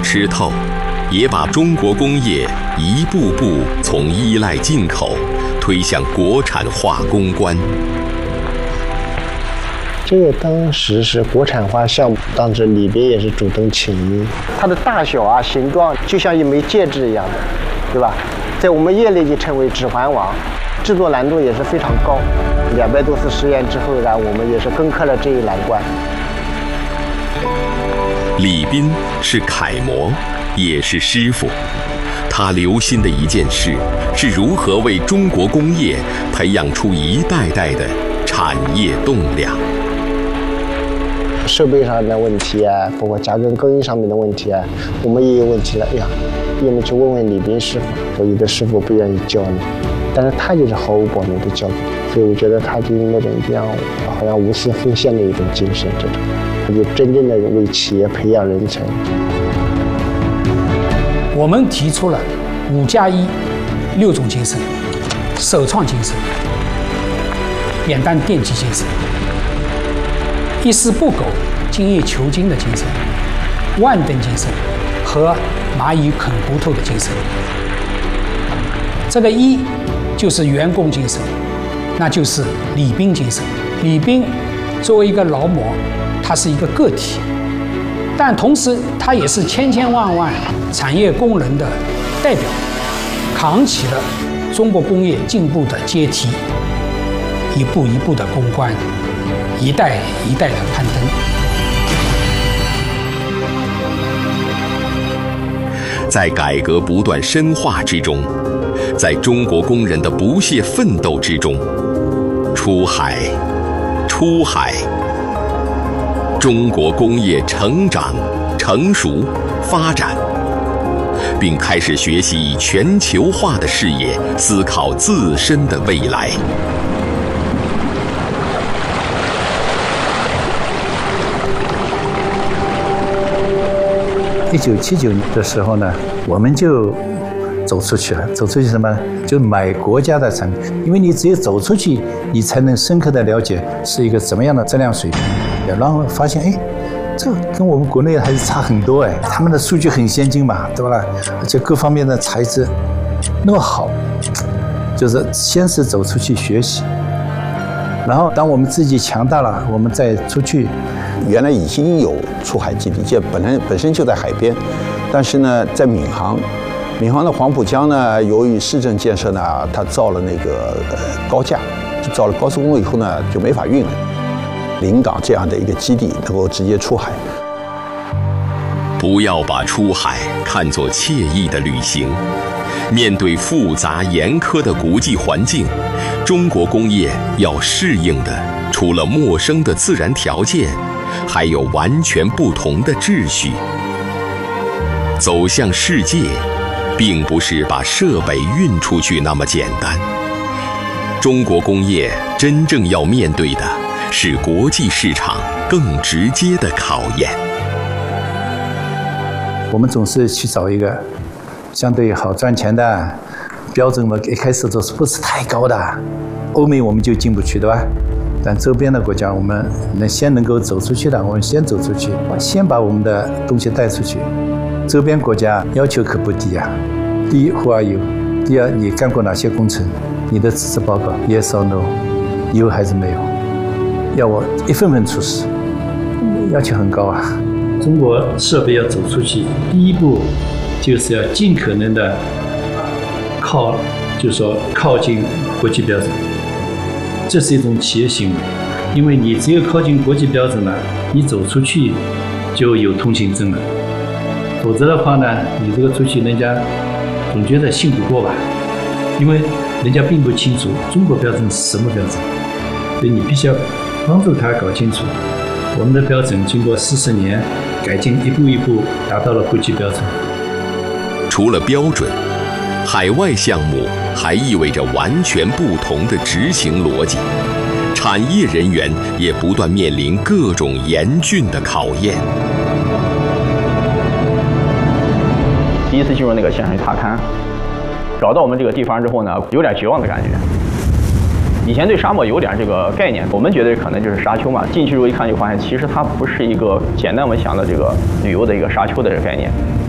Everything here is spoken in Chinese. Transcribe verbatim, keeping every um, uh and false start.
吃透，也把中国工业一步步从依赖进口推向国产化攻关。 这个当时是国产化项目，当时里边也是主动请缨，它的大小啊、形状就像一枚戒指一样的，对吧？在我们业内就称为指环王，制作难度也是非常高。两百多次实验之后呢，我们也是攻克了这一难关。 李斌是楷模，也是师傅。他留心的一件事是如何为中国工业培养出一代代的产业栋梁。 设备上的问题啊，包括加工工艺上面的问题啊，我们也有问题了。哎呀，要么去问问李斌师傅，有的师傅不愿意教你，但是他就是毫无保留的教你，所以我觉得他就是那种这样好像无私奉献的一种精神，这种他就真正的为企业培养人才。 我们提出了五加一六种精神：首创精神、扁担电机精神、一丝不苟、精益求精的精神、万吨精神和蚂蚁啃骨头的精神。这个一就是员工精神，那就是李斌精神。李斌作为一个劳模，他是一个个体，但同时他也是千千万万产业工人的代表，扛起了中国工业进步的阶梯，一步一步的攻关，一代一代的攀登。 在改革不断深化之中，在中国工人的不懈奋斗之中，出海，出海，中国工业成长、成熟、发展，并开始学习以全球化的视野思考自身的未来。 一九七九年的时候呢，我们就走出去了。走出去什么？就买国家的产品，因为你只有走出去，你才能深刻的了解是一个怎么样的质量水平。然后发现，哎，这跟我们国内还是差很多哎。他们的数据很先进嘛，对吧？而且各方面的材质那么好，就是先是走出去学习，然后当我们自己强大了，我们再出去。 原来已经有出海基地，这本来本身就在海边，但是呢，在闵行，闵行的黄浦江呢，由于市政建设呢，它造了那个高架，就造了高速公路以后呢，就没法运了。临港这样的一个基地能够直接出海。 不要把出海看作惬意的旅行，面对复杂严苛的国际环境，中国工业要适应的，除了陌生的自然条件，还有完全不同的秩序。走向世界，并不是把设备运出去那么简单。中国工业真正要面对的是国际市场更直接的考验。 我们总是去找一个相对好赚钱的标准嘛，一开始都是不是太高的，欧美我们就进不去，对吧？但周边的国家，我们能先能够走出去的，我们先走出去，先把我们的东西带出去。周边国家要求可不低啊，第一 Who are you？ 第二，你干过哪些工程？你的资质报告 Yes or No？ 有还是没有？要我一份份出示，要求很高啊。 中国设备要走出去，第一步就是要尽可能的靠，就是说靠近国际标准。这是一种企业行为，因为你只有靠近国际标准了，你走出去就有通行证了。否则的话呢，你这个出去人家总觉得信不过吧，因为人家并不清楚中国标准是什么标准，所以你必须要帮助他搞清楚我们的标准经过四十年改进，一步一步达到了国际标准。 除了标准，海外项目还意味着完全不同的执行逻辑，产业人员也不断面临各种严峻的考验。 第一次进入那个现场去踏勘，找到我们这个地方之后呢，有点绝望的感觉。以前对沙漠有点这个概念，我们觉得可能就是沙丘嘛，进去之后一看就发现，其实它不是一个简单我们想的这个旅游的一个沙丘的这个概念。